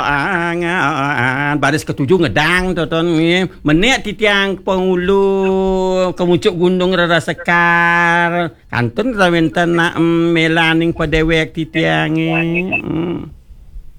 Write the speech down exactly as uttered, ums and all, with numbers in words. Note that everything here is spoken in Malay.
Angan baris ketujuh ngedang tonton ni menek titiang pengulu kemucuk gunung rara sekar kantun rawenten nak melaning pada wek titiang ni.